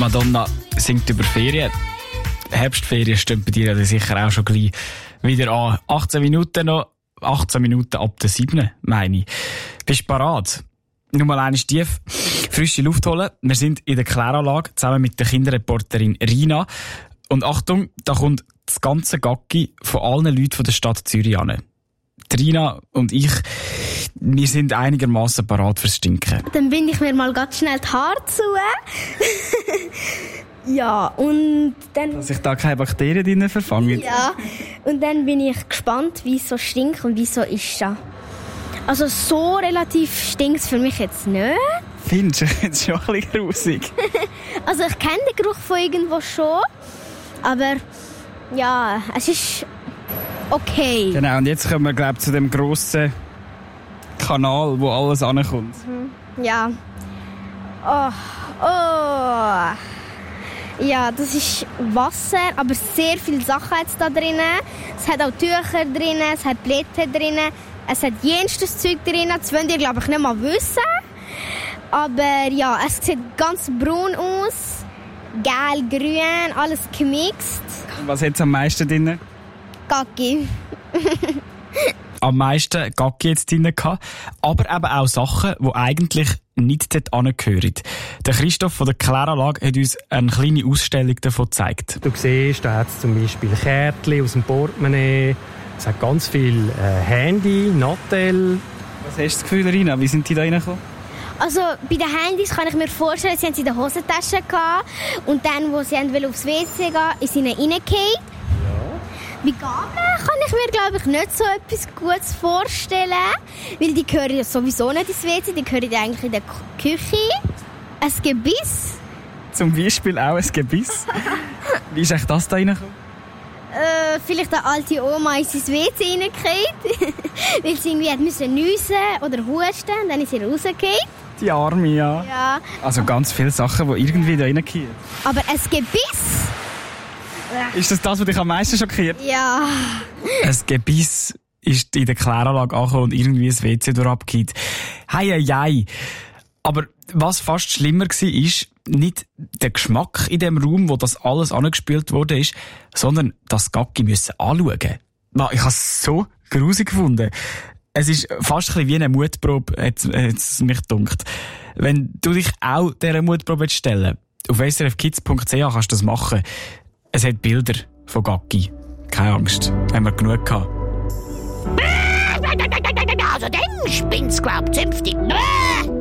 Madonna singt über Ferien. Herbstferien stehen bei dir ja sicher auch schon gleich wieder an. 18 Minuten noch. 18 Minuten ab der 7, meine ich. Bist du bereit? Nur mal eine tief frische Luft holen. Wir sind in der Kläranlage zusammen mit der Kinderreporterin Rina. Und da kommt das ganze Gacki von allen Leuten von der Stadt Zürich an. Rina und ich, wir sind einigermaßen bereit fürs Stinken. Dann binde ich mir mal ganz schnell die Haare zu. Ja, und dann... Dass sich da keine Bakterien drin verfangen. Ja, und dann bin ich gespannt, wie es so stinkt und wie es so ist. Also so relativ stinkt es für mich jetzt nicht. Findest du jetzt schon ein bisschen grusig? Also ich kenne den Geruch von irgendwo schon, aber ja, es ist okay. Genau, und jetzt kommen wir, glaube ich, zu dem grossen Kanal, wo alles ankommt. Ja. Oh. Ja, das ist Wasser, aber sehr viele Sachen hat es da drin. Es hat auch Tücher drin, es hat Blätter drin, es hat jenstes Zeug drin. Das wollt ihr, glaube ich, nicht mal wissen. Aber ja, es sieht ganz braun aus, gelb, grün, alles gemixt. Was hat es am meisten drin? Gacki. Am meisten Gacki jetzt drin gehabt, aber eben auch Sachen, die eigentlich nicht dort hingehören. Der Christoph von der Kläranlage hat uns eine kleine Ausstellung davon gezeigt. Du siehst, da hat es zum Beispiel Kärtchen aus dem Portemonnaie, es hat ganz viel Handy, Nattel. Was hast du das Gefühl, Rina? Wie sind die da reingekommen? Also bei den Handys kann ich mir vorstellen, sie haben sie in der Hosentasche gehabt und dann, wo sie aufs WC gehen, ist ihnen reingefallen. Bei Gabeln kann ich mir, glaube ich, nicht so etwas Gutes vorstellen, weil die gehören ja sowieso nicht ins WC, die gehören ja eigentlich in der Küche. Ein Gebiss. Zum Beispiel auch ein Gebiss. Wie ist eigentlich das da reingekommen? Vielleicht eine alte Oma ist ins WC reingefallen, weil sie irgendwie niesen oder husten und dann ist sie rausgefallen. Die Arme, ja. Ja. Also ganz viele Sachen, die irgendwie da reingehen. Aber ein Gebiss? Ist das, was dich am meisten schockiert? Ja. Ein Gebiss ist in der Kläranlage angekommen und irgendwie ein WC durchabgeht. Hei. Aber was fast schlimmer war, ist nicht der Geschmack in dem Raum, wo das alles angespült wurde, ist, sondern das Gacki müssen anschauen. Ich habe es so grusig gefunden. Es ist fast ein bisschen wie eine Mutprobe, hat es mich gedunkt. Wenn du dich auch dieser Mutprobe stellen willst, auf srfkids.ch kannst du das machen. Es hat Bilder von Gacki. Keine Angst, haben wir genug gehabt. Also dann spinnst du, glaub ich, zünftig.